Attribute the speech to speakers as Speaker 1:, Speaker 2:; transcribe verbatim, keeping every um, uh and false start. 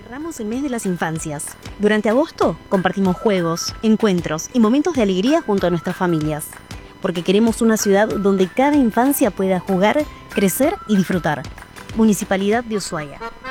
Speaker 1: Cerramos el mes de las infancias. Durante agosto compartimos juegos, encuentros y momentos de alegría junto a nuestras familias. Porque queremos una ciudad donde cada infancia pueda jugar, crecer y disfrutar. Municipalidad de Ushuaia.